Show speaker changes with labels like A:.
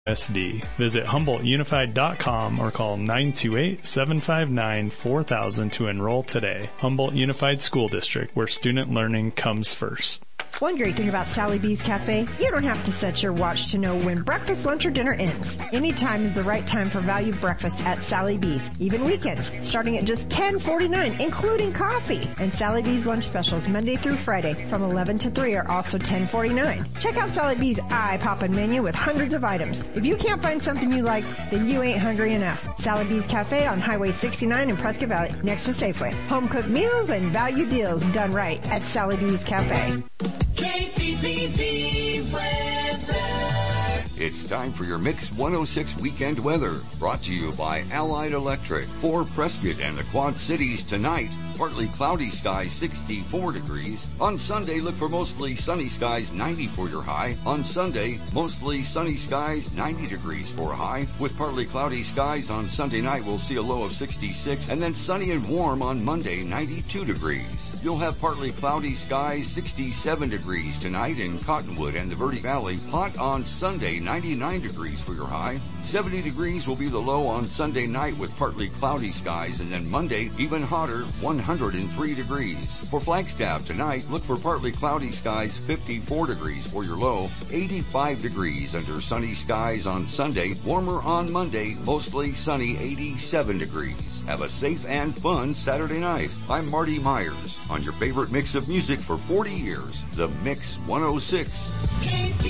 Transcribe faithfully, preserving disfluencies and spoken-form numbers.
A: S D. Visit Humboldt Unified dot com or call nine two eight, seven five nine, four thousand to enroll today. Humboldt Unified School District, where student learning comes first.
B: One great thing about Sally B's Cafe, you don't have to set your watch to know when breakfast, lunch, or dinner ends. Any time is the right time for value breakfast at Sally B's, even weekends, starting at just ten forty-nine, including coffee. And Sally B's lunch specials Monday through Friday from eleven to three are also ten forty-nine. Check out Sally B's eye-poppin' menu with hundreds of items. If you can't find something you like, then you ain't hungry enough. Sally B's Cafe on Highway sixty-nine in Prescott Valley, next to Safeway. Home-cooked meals and value deals done right at Sally B's Cafe.
C: K P P V weather.
D: It's time for your Mix one oh six weekend weather, brought to you by Allied Electric. For Prescott and the Quad Cities tonight, partly cloudy skies, sixty-four degrees. On Sunday, look for mostly sunny skies, ninety for your high. On Sunday, mostly sunny skies, ninety degrees for a high. With partly cloudy skies on Sunday night, we'll see a low of sixty-six, and then sunny and warm on Monday, ninety-two degrees. You'll have partly cloudy skies, sixty-seven degrees tonight in Cottonwood and the Verde Valley. Hot on Sunday, ninety-nine degrees for your high. seventy degrees will be the low on Sunday night with partly cloudy skies, and then Monday, even hotter, one hundred three degrees. For Flagstaff tonight, look for partly cloudy skies, fifty-four degrees for your low, eighty-five degrees under sunny skies on Sunday, warmer on Monday, mostly sunny, eighty-seven degrees. Have a safe and fun Saturday night. I'm Marty Myers on your favorite mix of music for forty years, The Mix one oh six.
C: K P